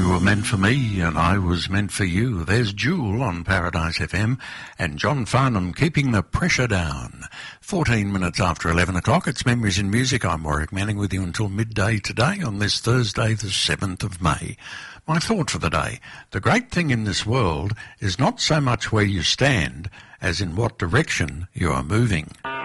You were meant for me and I was meant for you. There's Jewel on Paradise FM and John Farnham keeping the pressure down. 14 minutes after 11 o'clock, it's Memories in Music. I'm Warwick Manning with you until midday today on this Thursday, the 7th of May. My thought for the day: the great thing in this world is not so much where you stand as in what direction you are moving.